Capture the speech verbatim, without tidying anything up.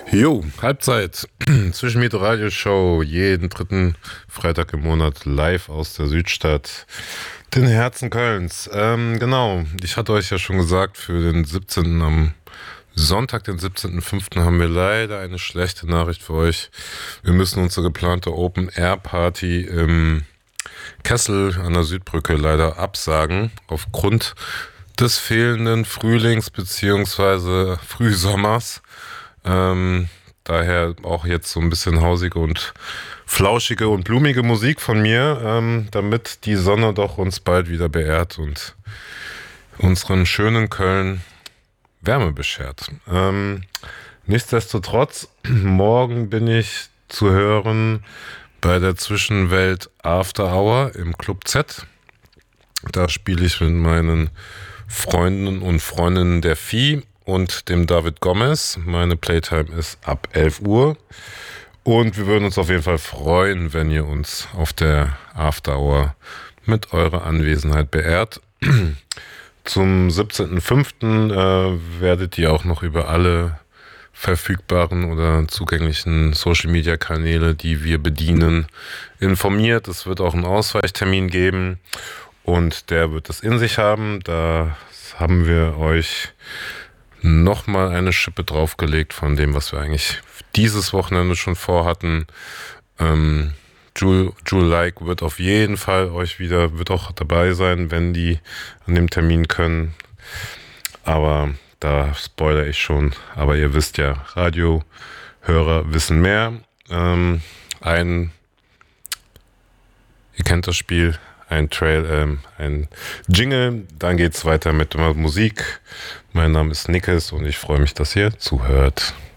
Jo, Halbzeit. Zwischenmiete Radioshow, jeden dritten Freitag im Monat live aus der Südstadt, den Herzen Kölns. Ähm, genau, ich hatte euch ja schon gesagt, für den siebzehnten am Sonntag, den siebzehnten fünften haben wir leider eine schlechte Nachricht für euch. Wir müssen unsere geplante Open-Air-Party im Kessel an der Südbrücke leider absagen, aufgrund des fehlenden Frühlings- bzw. Frühsommers. Ähm, daher auch jetzt so ein bisschen hausige und flauschige und blumige Musik von mir, ähm, damit die Sonne doch uns bald wieder beehrt und unseren schönen Köln Wärme beschert. Ähm, nichtsdestotrotz, morgen bin ich zu hören bei der Zwischenwelt After Hour im Club Z. Da spiele ich mit meinen Freunden und Freundinnen der Vieh und dem David Gomez. Meine Playtime ist ab elf Uhr. Und wir würden uns auf jeden Fall freuen, wenn ihr uns auf der After Hour mit eurer Anwesenheit beehrt. Zum siebzehnten fünften äh, werdet ihr auch noch über alle verfügbaren oder zugänglichen Social-Media-Kanäle, die wir bedienen, informiert. Es wird auch einen Ausweichtermin geben und der wird es in sich haben. Da haben wir euch nochmal eine Schippe draufgelegt von dem, was wir eigentlich dieses Wochenende schon vorhatten. Ähm, Jewel, Jewel Like wird auf jeden Fall euch wieder, wird auch dabei sein, wenn die an dem Termin können. Aber da spoilere ich schon. Aber ihr wisst ja, Radiohörer wissen mehr. Ähm, ein, ihr kennt das Spiel, ein Trail, ähm, ein Jingle. Dann geht's weiter mit der Musik. Mein Name ist Nickes und ich freue mich, dass ihr zuhört.